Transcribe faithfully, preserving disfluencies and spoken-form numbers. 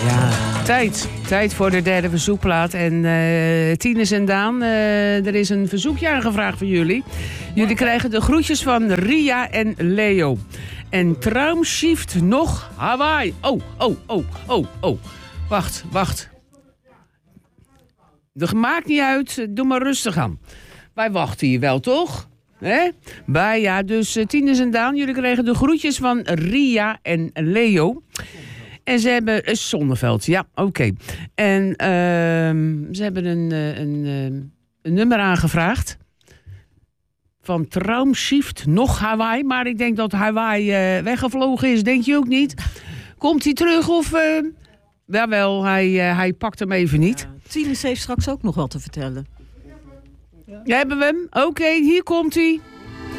Ja, tijd. Tijd voor de derde verzoekplaat. En uh, Tines en Daan, uh, er is een verzoekje aangevraagd voor jullie. Jullie krijgen de groetjes van Ria en Leo. En Traumschiff nog Hawaii. Oh, oh, oh, oh, oh. Wacht, wacht. Dat maakt niet uit. Doe maar rustig aan. Wij wachten hier wel, toch? Hè? Bij, ja, dus uh, Tines en Daan, jullie kregen de groetjes van Ria en Leo. En ze hebben... Uh, Zonneveld, ja, oké. Okay. En uh, ze hebben een, uh, een, uh, een nummer aangevraagd. Van Traumschiff nog Hawaii. Maar ik denk dat Hawaii uh, weggevlogen is. Denk je ook niet? Komt hij terug of... Uh, jawel, hij, uh, hij pakt hem even niet. Ja. Tines heeft straks ook nog wat te vertellen. Ja. Hebben we hem? Oké, okay, hier komt hij.